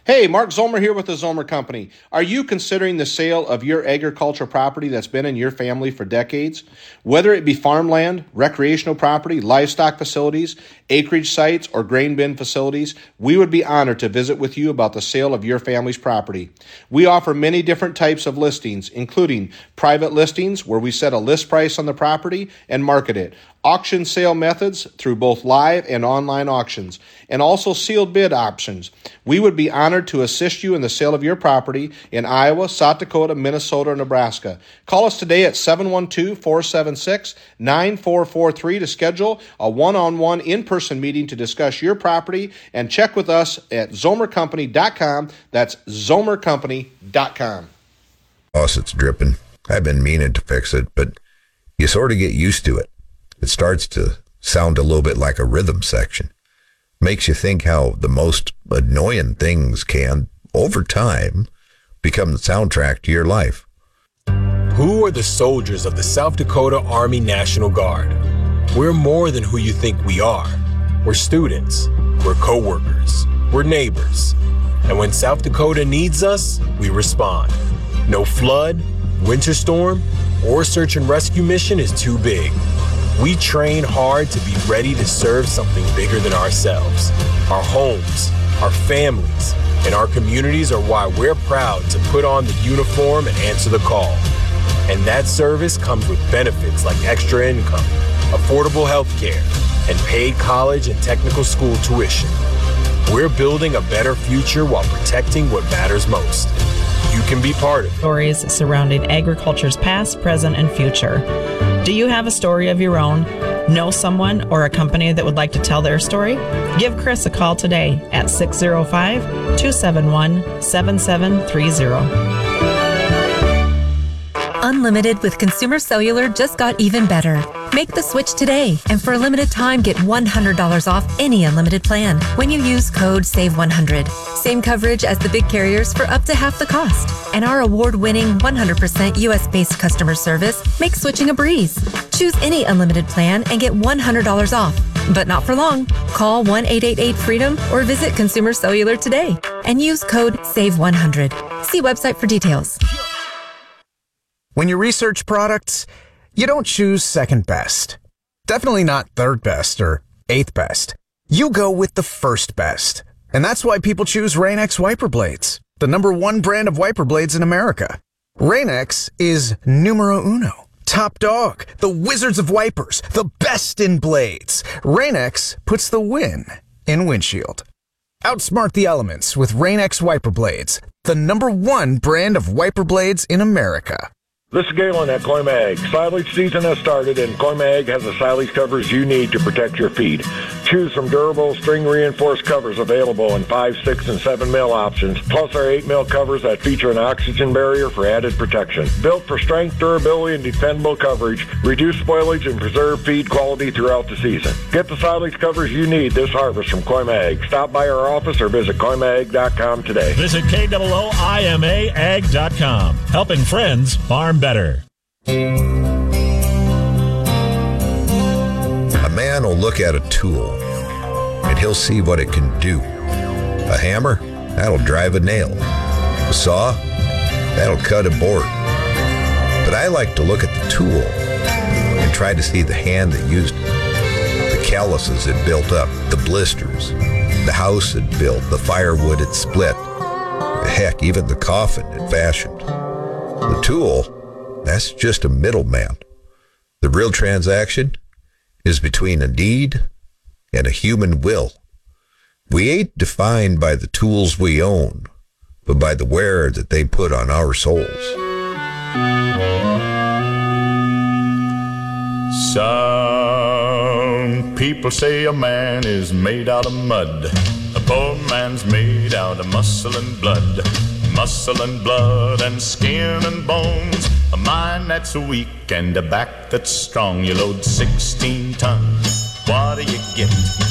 Hey, Mark Zomer here with the Zomer Company. Are you considering the sale of your agricultural property that's been in your family for decades? Whether it be farmland, recreational property, livestock facilities, acreage sites, or grain bin facilities, we would be honored to visit with you about the sale of your family's property. We offer many different types of listings, including private listings where we set a list price on the property and market it, auction sale methods through both live and online auctions, and also sealed bid options. We would be honored to assist you in the sale of your property in Iowa, South Dakota, Minnesota, or Nebraska. Call us today at 712-476-9443 to schedule a one-on-one in-person meeting to discuss your property, and check with us at zomercompany.com. That's zomercompany.com. Faucet's dripping. I've been meaning to fix it, but you sort of get used to it. It starts to sound a little bit like a rhythm section. Makes you think how the most annoying things can, over time, become the soundtrack to your life. Who are the soldiers of the South Dakota Army National Guard? We're more than who you think we are. We're students. We're co-workers. We're neighbors. And when South Dakota needs us, we respond. No flood, winter storm, or search and rescue mission is too big. We train hard to be ready to serve something bigger than ourselves. Our homes, our families, and our communities are why we're proud to put on the uniform and answer the call. And that service comes with benefits like extra income, affordable health care, and paid college and technical school tuition. We're building a better future while protecting what matters most. You can be part of it. Stories surrounding agriculture's past, present, and future. Do you have a story of your own? Know someone or a company that would like to tell their story? Give Chris a call today at 605-271-7730. Unlimited with Consumer Cellular just got even better. Make the switch today, and for a limited time, get $100 off any unlimited plan when you use code SAVE100. Same coverage as the big carriers for up to half the cost. And our award-winning 100% U.S.-based customer service makes switching a breeze. Choose any unlimited plan and get $100 off. But not for long. Call 1-888-FREEDOM or visit Consumer Cellular today and use code SAVE100. See website for details. When you research products, you don't choose second best. Definitely not third best or eighth best. You go with the first best. And that's why people choose Rain-X wiper blades, the #1 brand of wiper blades in America. Rain-X is numero uno, top dog, the wizards of wipers, the best in blades. Rain-X puts the win in windshield. Outsmart the elements with Rain-X wiper blades, the #1 brand of wiper blades in America. This is Galen at Coy Mag. Silage season has started, and Coy Mag has the silage covers you need to protect your feed. Choose from durable, string-reinforced covers available in 5, 6, and 7 mil options, plus our 8 mil covers that feature an oxygen barrier for added protection. Built for strength, durability, and dependable coverage, reduce spoilage, and preserve feed quality throughout the season. Get the silage covers you need this harvest from Coy Mag. Stop by our office or visit CoyMag.com today. Visit KOOIMAAg.com. Helping friends farm better. A man will look at a tool, and he'll see what it can do. A hammer, that'll drive a nail. A saw, that'll cut a board. But I like to look at the tool and try to see the hand that used it. The calluses it built up, the blisters, the house it built, the firewood it split. Heck, even the coffin it fashioned. The tool, that's just a middleman. The real transaction is between a deed and a human will. We ain't defined by the tools we own, but by the wear that they put on our souls. Some people say a man is made out of mud. A poor man's made out of muscle and blood. Muscle and blood and skin and bones. A mind that's weak and a back that's strong. You load 16 tons. What do you get?